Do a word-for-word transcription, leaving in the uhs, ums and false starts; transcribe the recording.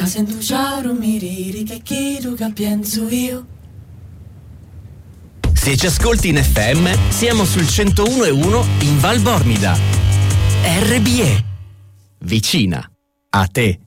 Ca sento ciao mi riri che chiedo che penso io. Se ci ascolti in F M, siamo sul centouno e uno in Val Bormida. R B E. Vicina a te.